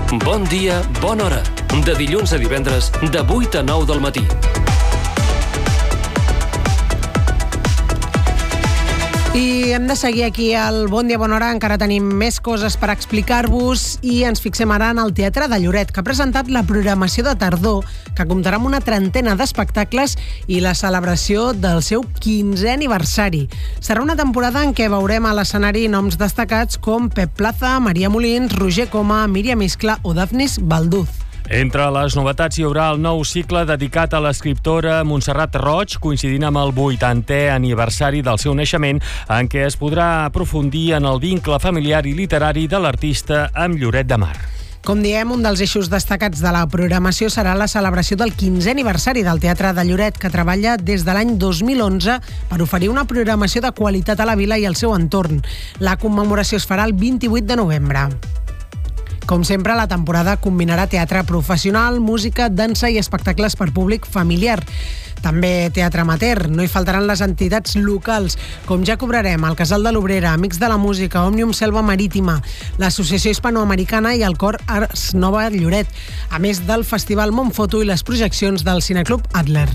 Bon dia, bona hora. De dilluns a divendres, de 8 a 9 del matí. I hem de seguir aquí al Bon Dia Bona Hora. Encara tenim més coses per explicar-vos i ens fixem ara en el Teatre de Lloret, que ha presentat la programació de tardor, que comptarà amb una trentena d'espectacles i la celebració del seu 15è aniversari. Serà una temporada en què veurem a l'escenari noms destacats com Pep Plaza, Maria Molins, Roger Coma, Míriam Iscla o Dafnis Balduz. Entre les novetats hi haurà el nou cicle dedicat a l'escriptora Montserrat Roig, coincidint amb el 80è aniversari del seu naixement, en què es podrà aprofundir en el vincle familiar i literari de l'artista amb Lloret de Mar. Com diem, un dels eixos destacats de la programació serà la celebració del 15è aniversari del Teatre de Lloret, que treballa des de l'any 2011 per oferir una programació de qualitat a la vila i al seu entorn. La commemoració es farà el 28 de novembre. Com sempre, la temporada combinarà teatre professional, música, dansa i espectacles per públic familiar. També teatre amateur. No hi faltaran les entitats locals, com Ja Cobrarem, el Casal de l'Obrera, Amics de la Música, Òmnium Selva Marítima, l'Associació Hispanoamericana i el Cor Arts Nova Lloret, a més del Festival Montfoto i les projeccions del Cineclub Adler.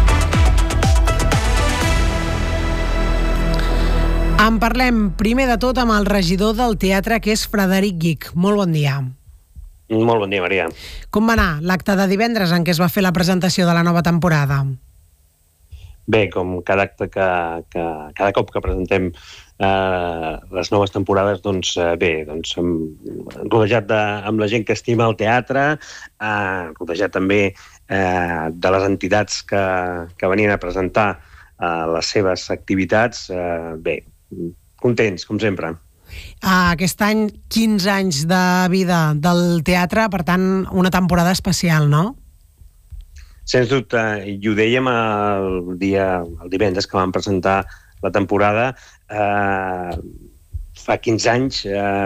En parlem primer de tot amb el regidor del teatre, que és Frederic Guich. Molt bon dia. Molt bon dia, Maria. Com va anar l'acte de divendres en què es va fer la presentació de la nova temporada? Bé, com cada acte cada cop que presentem les noves temporades, doncs rodejat amb la gent que estima el teatre, rodejat també de les entitats que venien a presentar les seves activitats, bé, contents, com sempre. Aquest any, 15 anys de vida del teatre, per tant, una temporada especial, no? Sens dubte, i ho dèiem el divendres que vam presentar la temporada, fa 15 anys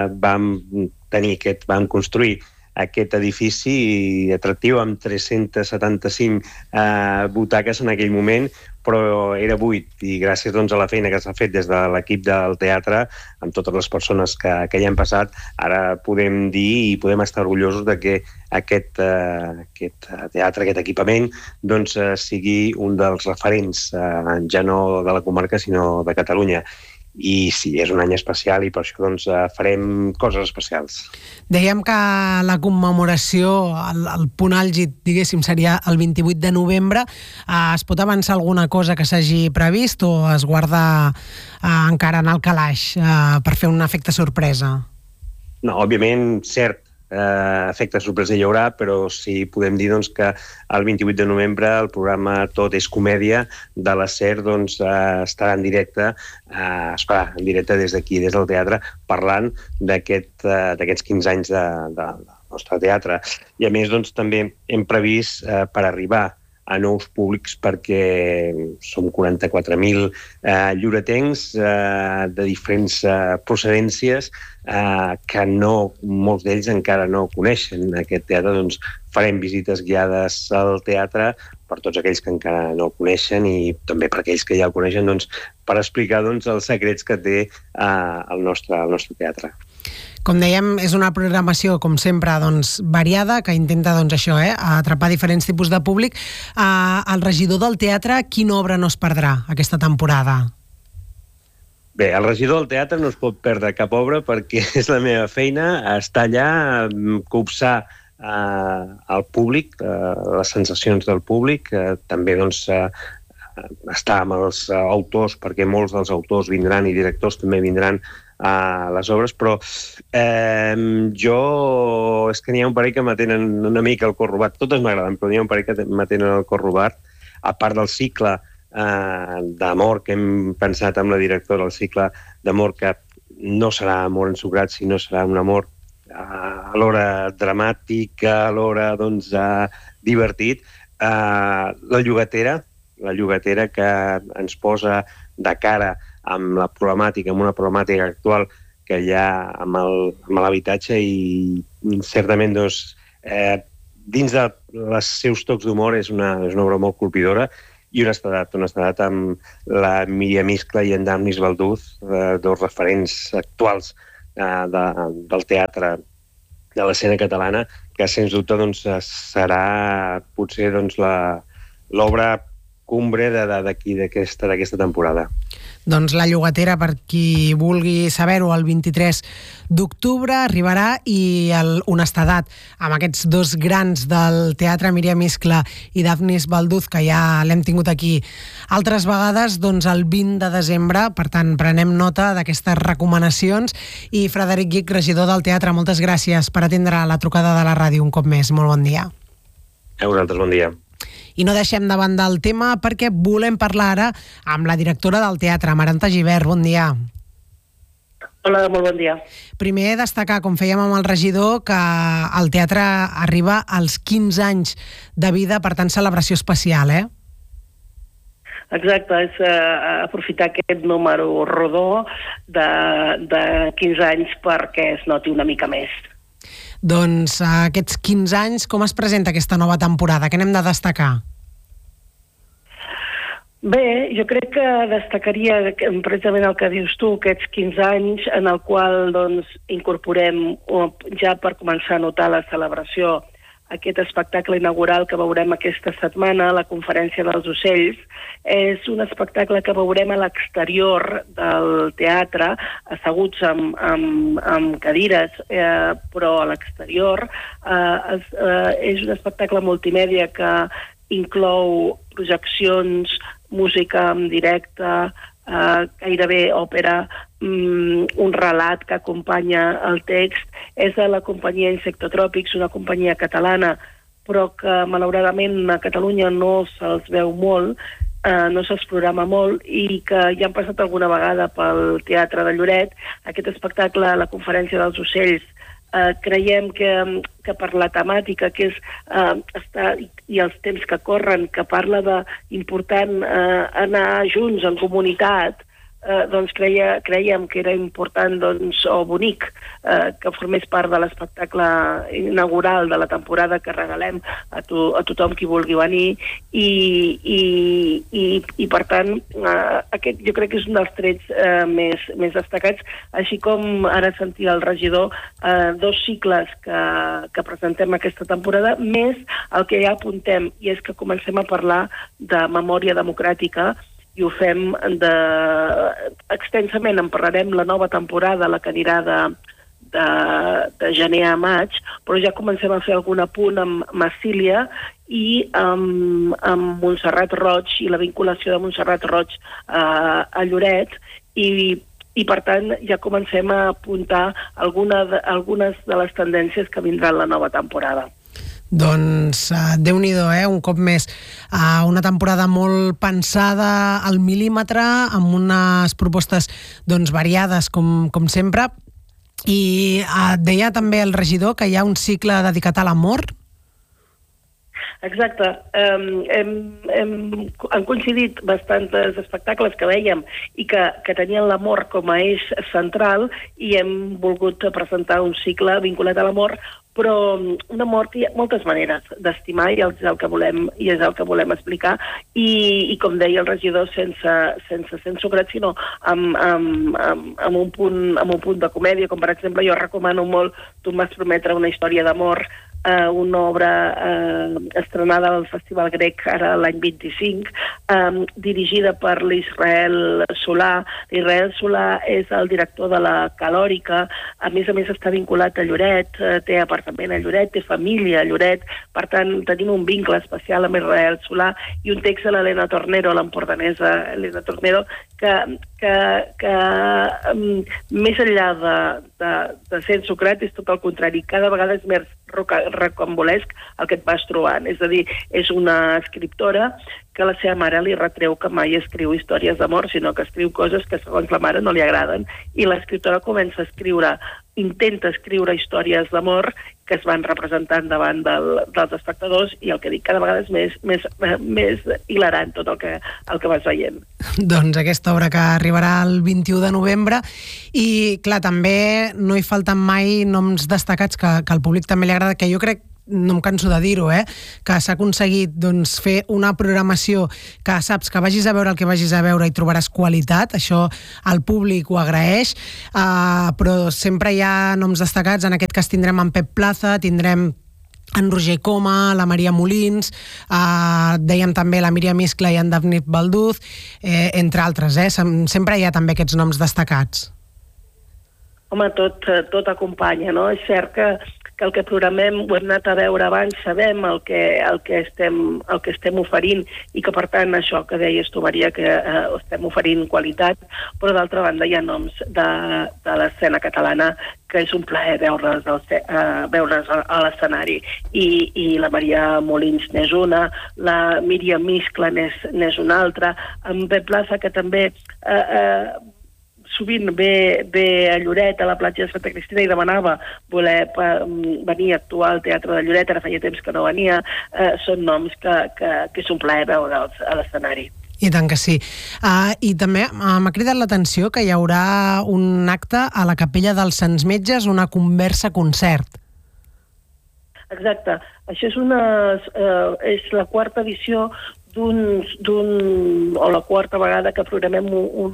vam construir aquest edifici atractiu amb 375 butaques en aquell moment, però era buit, i gràcies a la feina que s'ha fet des de l'equip del teatre, amb totes les persones que hi han passat, ara podem dir i podem estar orgullosos de que aquest teatre, aquest equipament, doncs sigui un dels referents, ja no de la comarca, sinó de Catalunya. I sí, és un any especial i per això doncs, farem coses especials. Dèiem que la commemoració, el punt àlgid, diguéssim, seria el 28 de novembre. Es pot avançar alguna cosa que s'hagi previst o es guarda encara en el calaix per fer un efecte sorpresa? No, òbviament, cert, efecte sorpresa hi haurà, però sí podem dir doncs, que el 28 de novembre el programa Tot és Comèdia de la SER doncs, estarà en directe, es farà en directe des d'aquí, des del teatre, parlant d'aquests 15 anys del nostre teatre. I a més doncs, també hem previst per arribar a nous públics, perquè som 44.000 lloretencs de diferents procedències que molts d'ells encara no coneixen aquest teatre. Doncs farem visites guiades al teatre per tots aquells que encara no el coneixen i també per aquells que ja el coneixen, doncs, per explicar doncs, els secrets que té el nostre teatre. Com dèiem, és una programació, com sempre, doncs, variada, que intenta atrapar diferents tipus de públic. El regidor del teatre, quina obra no es perdrà aquesta temporada? Bé, el regidor del teatre no es pot perdre cap obra perquè és la meva feina, estar allà, copsar el públic, les sensacions del públic, també doncs, estar amb els autors, perquè molts dels autors vindran i directors també vindran a les obres, però és que n'hi ha un parell que m'atenen una mica el cor robat. Totes m'agraden, però n'hi ha un parell que m'atenen el cor robat, a part del cicle d'amor que hem pensat amb la directora, el cicle d'amor que no serà amor ensucrat, sinó serà un amor alhora dramàtic, alhora doncs, divertit. La llogatera que ens posa de cara amb la problemàtica, amb una problemàtica actual que hi ha amb l'habitatge, i certament doncs, dins dels seus tocs d'humor és una obra molt colpidora i honestedat amb la Míriam Iscla i en Dafnis Balduz, dos referents actuals del teatre de l'escena catalana, que sens dubte doncs, serà potser doncs, l'obra cumbre d'aquesta temporada. Doncs La Llogatera, per qui vulgui saber-ho, el 23 d'octubre arribarà, i Honestedat, amb aquests dos grans del teatre, Míriam Iscla i Dafnis Balduz, que ja l'hem tingut aquí altres vegades, doncs el 20 de desembre. Per tant, prenem nota d'aquestes recomanacions. I Frederic Guich, regidor del teatre, moltes gràcies per atendre la trucada de la ràdio un cop més. Molt bon dia. A vosaltres, bon dia. I no deixem de banda el tema, perquè volem parlar ara amb la directora del teatre, Amaranta Gibert. Bon dia. Hola, molt bon dia. Primer, destacar, com fèiem amb el regidor, que el teatre arriba als 15 anys de vida, per tant, celebració especial, Exacte, és aprofitar aquest número rodó de 15 anys perquè es noti una mica més. Doncs aquests 15 anys, com es presenta aquesta nova temporada? Què n'hem de destacar? Bé, jo crec que destacaria precisament el que dius tu, aquests 15 anys en el qual doncs, incorporem, ja per començar a notar la celebració, aquest espectacle inaugural que veurem aquesta setmana, la Conferència dels Ocells. És un espectacle que veurem a l'exterior del teatre, asseguts amb cadires, però a l'exterior. És un espectacle multimèdia que inclou projeccions, música en directe, gairebé òpera, un relat que acompanya el text. És de la companyia Insectotròpics, una companyia catalana, però que malauradament a Catalunya no se'ls veu molt, no se'ls programa molt, i que ja han passat alguna vegada pel Teatre de Lloret. Aquest espectacle, la Conferència dels Ocells, creiem que per la temàtica que és i els temps que corren, que parla d'important anar junts en comunitat, doncs creiem que era important, doncs, o bonic, que formés part de l'espectacle inaugural de la temporada que regalem a tothom qui vulgui venir, i per tant aquest jo crec que és un dels trets més destacats, així com ara sentia el regidor, dos cicles que presentem aquesta temporada, més el que ja apuntem, i és que comencem a parlar de memòria democràtica, i ho fem extensament. En parlarem la nova temporada, la que anirà de gener a maig, però ja comencem a fer algun apunt amb Massília i amb Montserrat Roig, i la vinculació de Montserrat Roig a Lloret, i per tant ja comencem a apuntar algunes de les tendències que vindran la nova temporada. Doncs Déu-n'hi-do, un cop més. Una temporada molt pensada al mil·límetre, amb unes propostes doncs, variades, com sempre. I deia també el regidor que hi ha un cicle dedicat a l'amor. Exacte. Han coincidit bastants espectacles que vèiem i que tenien l'amor com a eix central, i hem volgut presentar un cicle vinculat a l'amor, però un amor hi ha moltes maneres d'estimar, i és el que volem explicar, i com deia el regidor, sense censurat, sinó amb un punt de comèdia, com per exemple jo recomano molt Tu em vas prometre una història d'amor, una obra estrenada al Festival Grec ara l'any 25, dirigida per l'Israel Solà. L'Israel Solà és el director de la Calòrica, a més està vinculat a Lloret, té apartament a Lloret, té família a Lloret, per tant tenim un vincle especial amb Israel Solà, i un text de l'Helena Tornero, l'empordanesa Helena Tornero, que més enllà de ser ensucrat és tot el contrari, cada vegada és més rocambolesc el que et vas trobant. És a dir, és una escriptora que la seva mare li retreu que mai escriu històries d'amor, sinó que escriu coses que segons la mare no li agraden, i l'escriptora comença a escriure, intenta escriure històries d'amor que es van representant davant dels espectadors, i el que dic, cada vegada és més hilarant tot el que vas veient. Doncs aquesta obra que arribarà el 21 de novembre, i clar, també no hi falten mai noms destacats que al públic també li agrada, que jo crec no em canso de dir-ho, que s'ha aconseguit fer una programació que saps que vagis a veure el que vagis a veure i trobaràs qualitat. Això el públic ho agraeix, però sempre hi ha noms destacats. En aquest cas tindrem en Pep Plaza, tindrem en Roger Coma, la Maria Molins, dèiem també la Míriam Iscla i en Daphne Balduz, entre altres. Sempre hi ha també aquests noms destacats. Home, tot acompanya, no? És cert que el que programem ho hem anat a veure abans, sabem el que estem oferint i que, per tant, això que deies tu, Maria, que estem oferint qualitat, però d'altra banda hi ha noms de l'escena catalana que és un plaer veure's a l'escenari. I la Maria Molins n'és una, la Míriam Iscla n'és una altra, en Pep Plaza, que també sovint ve a Lloret, a la platja de Santa Cristina, i demanava voler venir a actuar al Teatre de Lloret, ara feia temps que no venia. Són noms que és un plaer veure'ls a l'escenari. I tant que sí. I també m'ha cridat l'atenció que hi haurà un acte a la Capella dels Sants Metges, una conversa-concert. Exacte. Això és la quarta edició o la quarta vegada que programem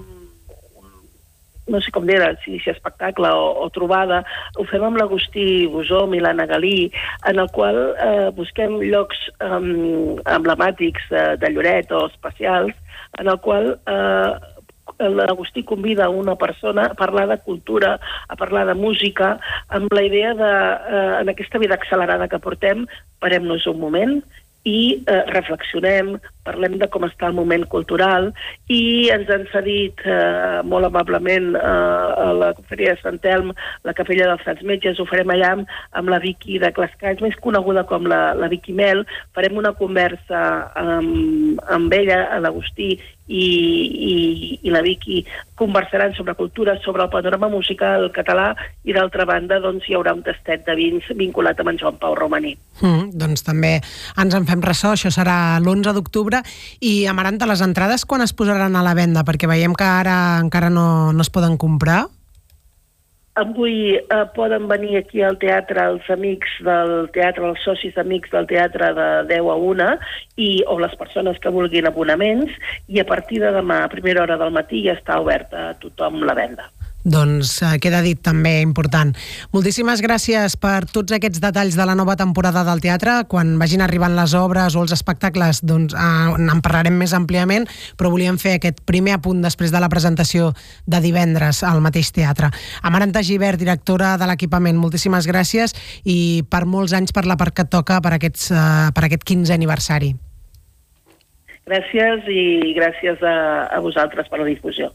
no sé com dir, si espectacle o trobada. Ho fem amb l'Agustí Bosom i l'Anna Galí, en el qual busquem llocs emblemàtics de Lloret o especials, en el qual l'Agustí convida una persona a parlar de cultura, a parlar de música, amb la idea de, en aquesta vida accelerada que portem, parem-nos un moment i reflexionem, parlem de com està el moment cultural, i ens han cedit molt amablement a la Confraria de Sant Elm, la Capella dels Sants Metges. Ho farem allà amb la Vicky de Clascalls, més coneguda com la Vicky Mel. Farem una conversa amb ella, l'Agustí i la Vicky conversaran sobre cultura, sobre el panorama musical català, i d'altra banda hi haurà un tastet de vins vinculat amb en Joan Pau Romaní. Doncs també ens en fem ressò. Això serà l'11 d'octubre. I, Amaranta, les entrades quan es posaran a la venda? Perquè veiem que ara encara no es poden comprar. Avui poden venir aquí al teatre els amics del teatre, els socis amics del teatre de 10 a 1, o les persones que vulguin abonaments, i a partir de demà a primera hora del matí ja està oberta a tothom la venda. Doncs queda dit també important. Moltíssimes gràcies per tots aquests detalls de la nova temporada del teatre. Quan vagin arribant les obres o els espectacles, doncs en parlarem més àmpliament, però volíem fer aquest primer apunt després de la presentació de divendres al mateix teatre. Amaranta Gibert, directora de l'equipament, moltíssimes gràcies, i per molts anys per la part que et toca per aquest 15è aniversari. Gràcies, i gràcies a vosaltres per la difusió.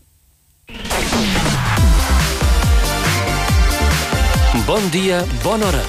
Bon dia, bona hora.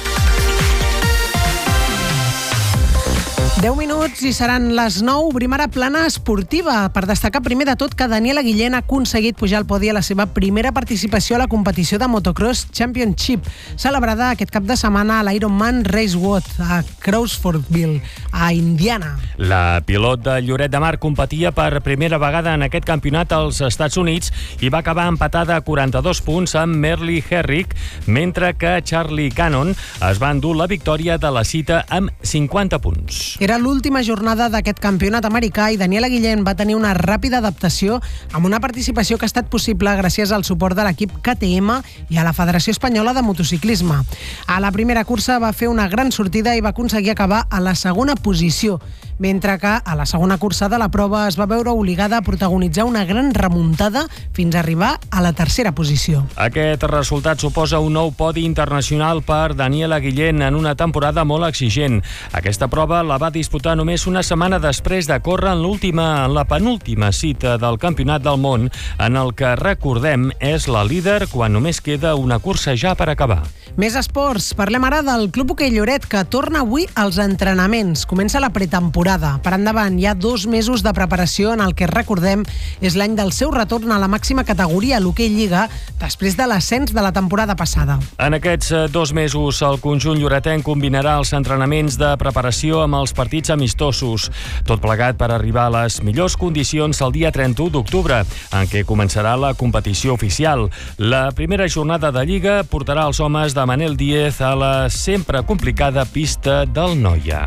10 minuts i seran les 9. Obrim ara plana esportiva per destacar primer de tot que Daniela Guillén ha aconseguit pujar al podi a la seva primera participació a la competició de Motocross Championship, celebrada aquest cap de setmana a l'Ironman Racewalk a Crawfordsville, a Indiana. La pilot de Lloret de Mar competia per primera vegada en aquest campionat als Estats Units i va acabar empatada a 42 punts amb Merle Herrick, mentre que Charlie Cannon es va endur la victòria de la cita amb 50 punts. Era l'última jornada d'aquest campionat americà i Daniela Guillén va tenir una ràpida adaptació amb una participació que ha estat possible gràcies al suport de l'equip KTM i a la Federació Espanyola de Motociclisme. A la primera cursa va fer una gran sortida i va aconseguir acabar a la segona posició, mentre que a la segona cursa de la prova es va veure obligada a protagonitzar una gran remuntada fins a arribar a la tercera posició. Aquest resultat suposa un nou podi internacional per Daniela Guillén en una temporada molt exigent. Aquesta prova la va disputar només una setmana després de córrer en la penúltima cita del Campionat del Món, en el que, recordem, és la líder quan només queda una cursa ja per acabar. Més esports. Parlem ara del Club Hoquei Lloret, que torna avui als entrenaments. Comença la pretemporada. Per endavant, hi ha 2 mesos de preparació en el que, recordem, és l'any del seu retorn a la màxima categoria, l'Hoquei Lliga, després de l'ascens de la temporada passada. En aquests 2 mesos, el conjunt lloretenc combinarà els entrenaments de preparació amb els partits partits amistosos. Tot plegat per arribar a les millors condicions el dia 31 d'octubre, en què començarà la competició oficial. La primera jornada de Lliga portarà els homes de Manel Díez a la sempre complicada pista del Noia.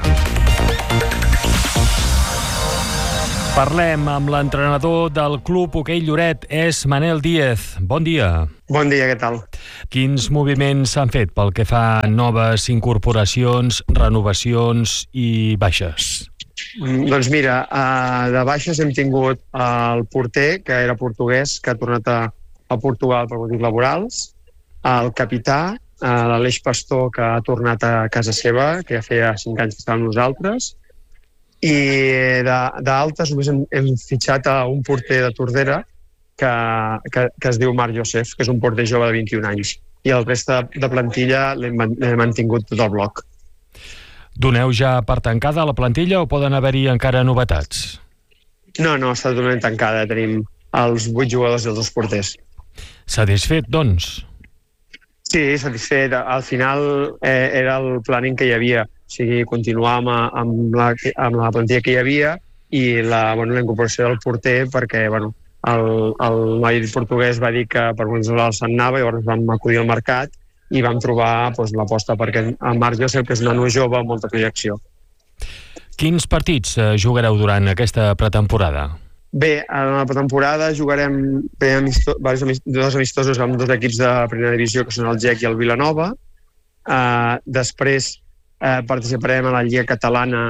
Parlem amb l'entrenador del Club Hoquei Lloret, és Manel Díez. Bon dia. Bon dia, què tal? Quins moviments s'han fet pel que fa a noves incorporacions, renovacions i baixes? Doncs mira, de baixes hem tingut el porter, que era portuguès, que ha tornat a Portugal per motius laborals, el capità, l'Aleix Pastor, que ha tornat a casa seva, que ja feia 5 anys que estava amb nosaltres, i d'altes només hem fitxat a un porter de Tordera que es diu Marc Josef, que és un porter jove de 21 anys, i el reste de plantilla l'hem mantingut tot el bloc. Doneu ja per tancada la plantilla o poden haver-hi encara novetats? No, està totalment tancada, tenim els 8 jugadors i els 2 porters. Satisfet, doncs? Sí, satisfet. Al final era el planning que hi havia. O sigui, continuar amb la plantilla que hi havia i la incorporació del porter, perquè el noi portuguès va dir que per Venezuela se'n anava, i llavors vam acudir al mercat i vam trobar l'aposta perquè el Marc Josep, que és un nano jove amb molta projecció. Quins partits jugareu durant aquesta pretemporada? Bé, en la pretemporada jugarem dos amistosos amb 2 equips de primera divisió, que són el GEC i el Vilanova. Després participarem a la Lliga Catalana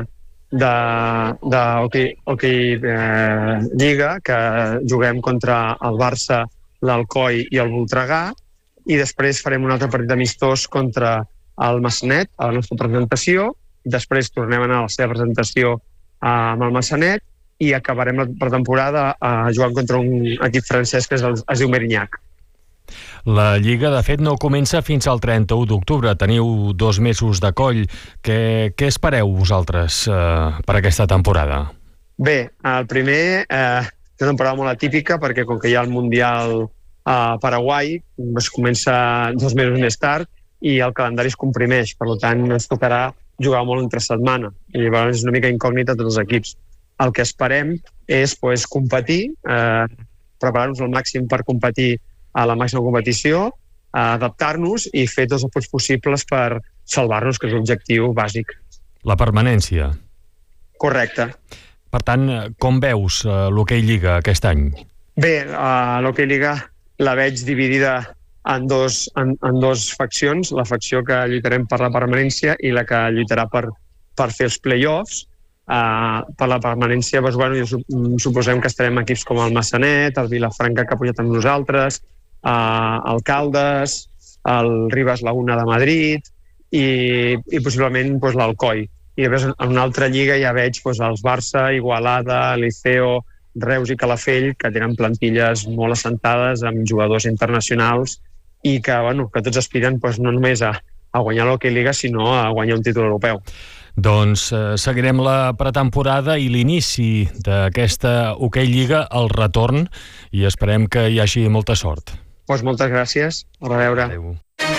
d'Hoquei Lliga, que juguem contra el Barça, l'Alcoi i el Voltregà, i després farem un altre partit amistós contra el Massanet, a la nostra presentació. Després tornem a anar a la seva presentació amb el Massanet i acabarem la pretemporada jugant contra un equip francès que es diu Merignac. La Lliga, de fet, no comença fins al 31 d'octubre. Teniu 2 mesos de coll. Què espereu vosaltres per aquesta temporada? Bé, el primer és una temporada molt atípica, perquè com que hi ha el Mundial a Paraguai, es comença 2 mesos més tard i el calendari es comprimeix. Per tant, ens tocarà jugar molt entre setmana. I llavors és una mica incògnita a tots els equips. El que esperem és competir, preparar-nos al màxim per competir a la màxima competició, adaptar-nos i fer tots els punts possibles per salvar-nos, que és l'objectiu bàsic. La permanència. Correcte. Per tant, com veus l'Hoquei Lliga aquest any? Bé, l'Hoquei Lliga la veig dividida en dos faccions, la facció que lluitarem per la permanència i la que lluitarà per fer els play-offs. Per la permanència, suposem que estarem equips com el Massanet, el Vilafranca, que ha pujat amb nosaltres, el Caldes, el Ribes Laguna de Madrid i possiblement l'Alcoi. I després en una altra lliga ja veig els Barça, Igualada, Liceo, Reus i Calafell, que tenen plantilles molt assentades amb jugadors internacionals i que tots aspiren no només a guanyar l'Hoquei Lliga, sinó a guanyar un títol europeu. Doncs seguirem la pretemporada i l'inici d'aquesta Hoquei Lliga, el retorn, i esperem que hi hagi molta sort. Moltes gràcies. A reveure. Adéu.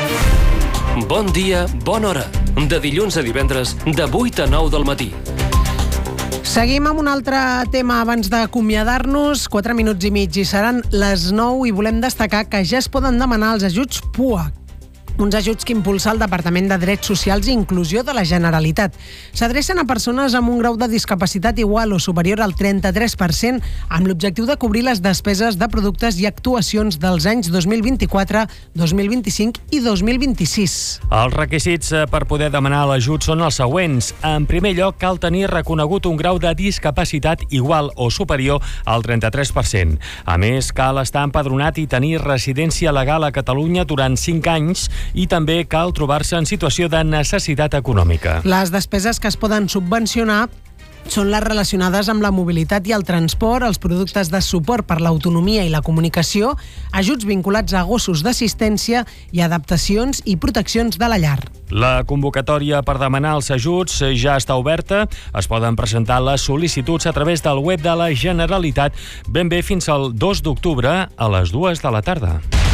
Bon dia, bona hora. De dilluns a divendres, de 8 a 9 del matí. Seguim amb un altre tema abans d'acomiadar-nos. 4 minuts i mig i seran les 9 i volem destacar que ja es poden demanar els ajuts PUA, uns ajuts que impulsa el Departament de Drets Socials i Inclusió de la Generalitat. S'adrecen a persones amb un grau de discapacitat igual o superior al 33%, amb l'objectiu de cobrir les despeses de productes i actuacions dels anys 2024, 2025 i 2026. Els requisits per poder demanar l'ajut són els següents. En primer lloc, cal tenir reconegut un grau de discapacitat igual o superior al 33%. A més, cal estar empadronat i tenir residència legal a Catalunya durant 5 anys i també cal trobar-se en situació de necessitat econòmica. Les despeses que es poden subvencionar són les relacionades amb la mobilitat i el transport, els productes de suport per l'autonomia i la comunicació, ajuts vinculats a gossos d'assistència i adaptacions i proteccions de la llar. La convocatòria per demanar els ajuts ja està oberta. Es poden presentar les sol·licituds a través del web de la Generalitat ben bé fins al 2 d'octubre a les 2 de la tarda.